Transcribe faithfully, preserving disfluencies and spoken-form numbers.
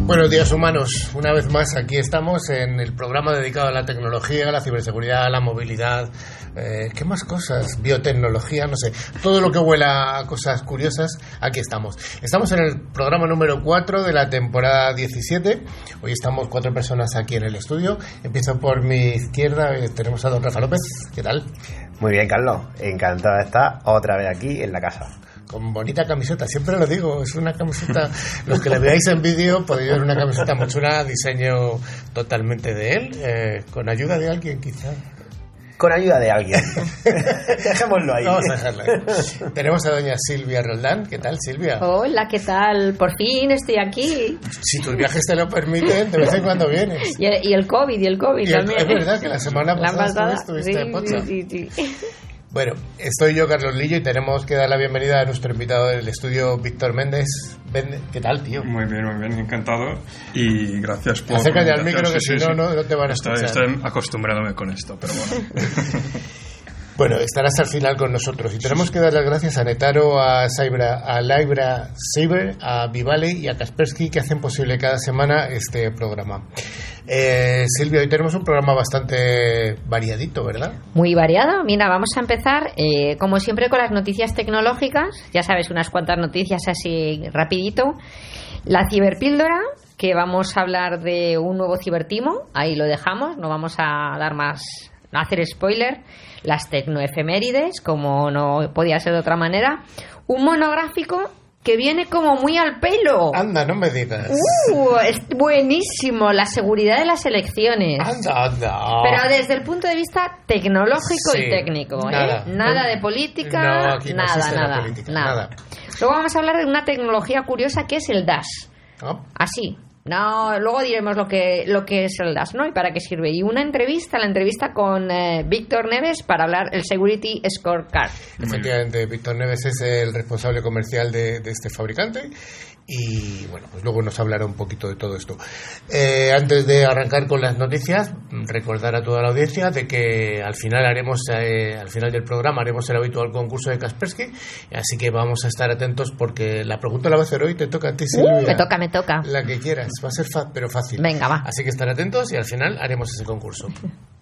Buenos días, humanos. Una vez más aquí estamos en el programa dedicado a la tecnología, a la ciberseguridad, a la movilidad, eh, ¿qué más cosas? Biotecnología, no sé, todo lo que huela a cosas curiosas, aquí estamos. Estamos en el programa número cuatro de la temporada diecisiete. Hoy estamos cuatro personas aquí en el estudio. Empiezo por mi izquierda, eh, tenemos a don Rafa López. ¿Qué tal? Muy bien, Carlos. Encantado de estar otra vez aquí en la casa. Con bonita camiseta, siempre lo digo, es una camiseta, los que le veáis en vídeo podéis ver una camiseta muy chula, diseño totalmente de él, eh, con ayuda de alguien quizá. Con ayuda de alguien. Dejémoslo ahí. Vamos a dejarlo ahí. Tenemos a doña Silvia Roldán. ¿Qué tal, Silvia? Hola, ¿qué tal? Por fin estoy aquí. Si tus viajes te lo permiten, de vez en cuando vienes. Y el, y el COVID, y el COVID y el, también. Es verdad que la semana pasada, la pasada estuviste sí, en Potsdam. Sí, sí, sí. Bueno, estoy yo, Carlos Lillo, y tenemos que dar la bienvenida a nuestro invitado del estudio, Víctor Méndez. ¿Qué tal, tío? Muy bien, muy bien, encantado. Y gracias por... Acércate al micro, que sí, si no, sí. no, no te van a escuchar. Estoy, estoy acostumbrándome con esto, pero bueno. Bueno, estarás al final con nosotros. Y tenemos que dar las gracias a Netaro, a Cybra, a Libra Cyber, a Vivale y a Kaspersky, que hacen posible cada semana este programa. Eh, Silvia, hoy tenemos un programa bastante variadito, ¿verdad? Muy variado. Mira, vamos a empezar, eh, como siempre, con las noticias tecnológicas. Ya sabes, unas cuantas noticias así rapidito. La ciberpíldora, que vamos a hablar de un nuevo cibertimo. Ahí lo dejamos, no vamos a dar más, no hacer spoiler. Las tecnoefemérides, como no podía ser de otra manera. Un monográfico que viene como muy al pelo. Anda, no me digas. Uh, es buenísimo. La seguridad de las elecciones. Anda, anda. Pero desde el punto de vista tecnológico sí, y técnico. Nada, ¿eh? Nada no, de política. No, aquí no nada, existe nada, la política, nada. nada. Luego vamos a hablar de una tecnología curiosa que es el Dash. ¿Oh? Así. No, luego diremos lo que lo que es el Dash, ¿no? Y para qué sirve. Y una entrevista, la entrevista con eh, Víctor Neves para hablar el Security Scorecard. Efectivamente, Víctor Neves es el responsable comercial de, de este fabricante. Y bueno, pues luego nos hablará un poquito de todo esto. Eh, antes de arrancar con las noticias, recordar a toda la audiencia de que al final haremos eh, al final del programa haremos el habitual concurso de Kaspersky, así que vamos a estar atentos porque la pregunta la va a hacer hoy, te toca a ti, Silvia. Uh, me toca, me toca. La que quieras, va a ser fa- pero fácil. Venga, va. Así que estar atentos y al final haremos ese concurso.